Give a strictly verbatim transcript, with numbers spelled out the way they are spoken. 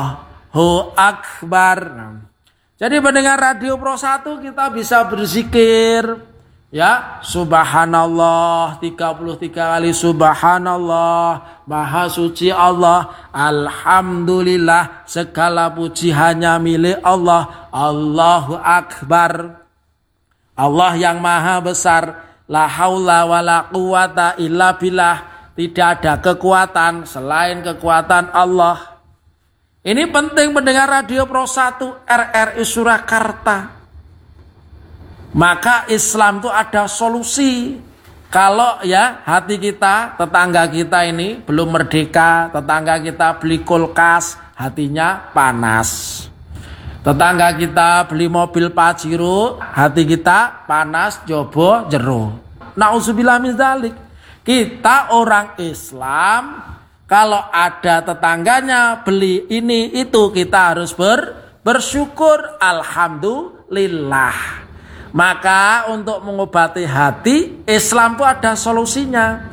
Allahu Akbar. Jadi mendengar radio Pro satu kita bisa berzikir, ya, subhanallah tiga puluh tiga kali, subhanallah, maha suci Allah, alhamdulillah, segala puji hanya milik Allah, Allahu Akbar, Allah yang maha besar, la haula wala quwata illa billah, tidak ada kekuatan selain kekuatan Allah. Ini penting mendengar radio Pro satu R R I Surakarta. Maka Islam itu ada solusi. Kalau ya hati kita, tetangga kita ini belum merdeka, tetangga kita beli kulkas, hatinya panas. Tetangga kita beli mobil Pajero, hati kita panas, jobo, jero. Nauzubillah min dzalik. Kita orang Islam, kalau ada tetangganya beli ini itu, kita harus ber, bersyukur, alhamdulillah. Maka untuk mengobati hati, Islam itu ada solusinya.